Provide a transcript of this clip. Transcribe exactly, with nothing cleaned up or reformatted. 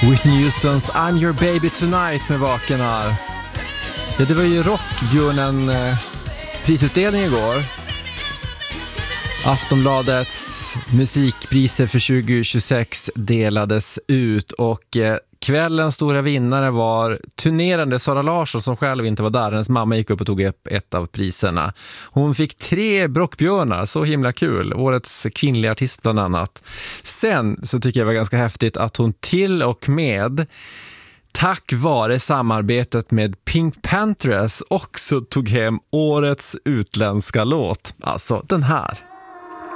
Whitney Houstons I'm Your Baby Tonight med Vaken här. Ja, det var ju Rockbjörnen eh, prisutdelning igår. Aftonbladets musikpriser för tjugo tjugosex delades ut och eh, kvällens stora vinnare var turnerande Sara Larsson som själv inte var där. Hennes mamma gick upp och tog upp ett av priserna. Hon fick tre Brockbjörnar, så himla kul. Årets kvinnliga artist bland annat. Sen så tycker jag det var ganska häftigt att hon till och med tack vare samarbetet med Pink Panthers också tog hem årets utländska låt. Alltså den här.